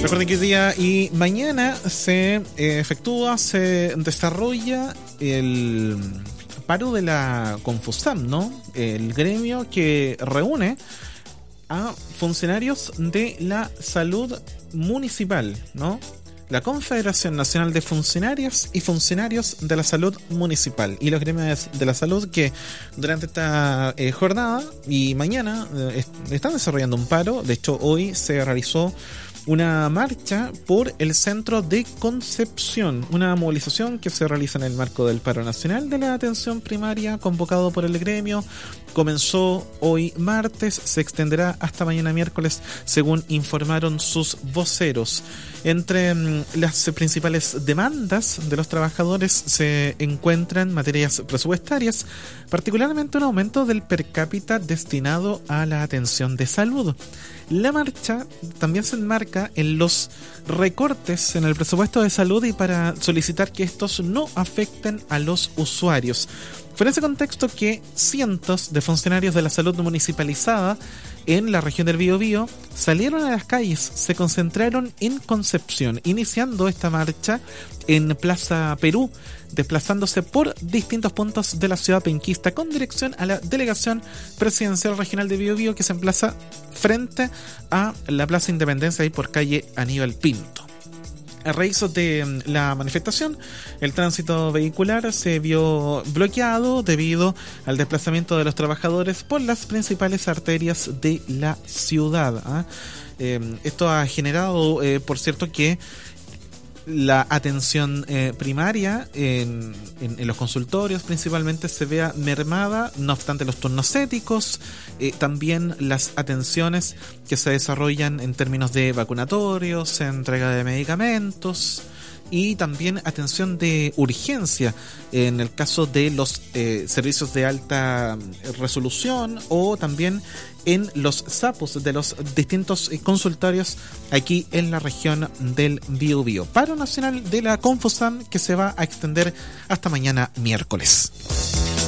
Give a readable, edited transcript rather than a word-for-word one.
Recuerden que hoy día y mañana se desarrolla el paro de la Confusam, ¿no? El gremio que reúne a funcionarios de la salud municipal, ¿no? La Confederación Nacional de Funcionarias y Funcionarios de la Salud Municipal y los gremios de la salud que durante esta jornada y mañana están desarrollando un paro. De hecho, hoy se realizó una marcha por el centro de Concepción, una movilización que se realiza en el marco del paro nacional de la atención primaria convocado por el gremio. Comenzó hoy martes, se extenderá hasta mañana miércoles, según informaron sus voceros. Entre las principales demandas de los trabajadores se encuentran materias presupuestarias, particularmente un aumento del per cápita destinado a la atención de salud. La marcha también se enmarca en los recortes en el presupuesto de salud y para solicitar que estos no afecten a los usuarios. Fue en ese contexto que cientos de funcionarios de la salud municipalizada en la región del Biobío salieron a las calles, se concentraron en Concepción, iniciando esta marcha en Plaza Perú, desplazándose por distintos puntos de la ciudad penquista con dirección a la Delegación Presidencial Regional de Biobío, que se emplaza frente a la Plaza Independencia y por calle Aníbal Pinto. A raíz de la manifestación, el tránsito vehicular se vio bloqueado debido al desplazamiento de los trabajadores por las principales arterias de la ciudad. Esto ha generado, por cierto, que la atención primaria en los consultorios principalmente se vea mermada, no obstante los turnos éticos, también las atenciones que se desarrollan en términos de vacunatorios, entrega de medicamentos y también atención de urgencia en el caso de los servicios de alta resolución o también en los SAPUs de los distintos consultorios aquí en la región del Biobío. Paro nacional de la Confusam que se va a extender hasta mañana miércoles.